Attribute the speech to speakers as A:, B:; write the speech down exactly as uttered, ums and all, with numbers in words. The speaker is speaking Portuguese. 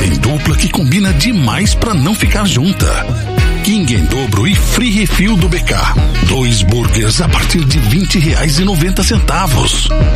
A: Tem dupla que combina demais pra não ficar junta. King em dobro e free refil do B K. Dois burgers a partir de vinte reais e noventa centavos.